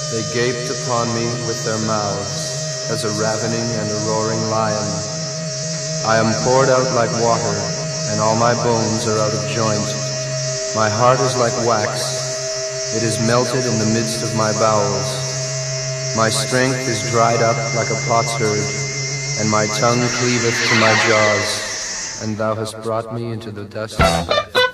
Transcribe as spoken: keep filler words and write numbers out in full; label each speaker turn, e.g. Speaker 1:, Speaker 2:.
Speaker 1: They gaped upon me with their mouths, as a ravening and a roaring lion. I am poured out like water, and all my bones are out of joint. My heart is like wax, it is melted in the midst of my bowels. My strength is dried up like a potsherd, and my tongue cleaveth to my jaws. And thou hast brought me into the dust of the earth.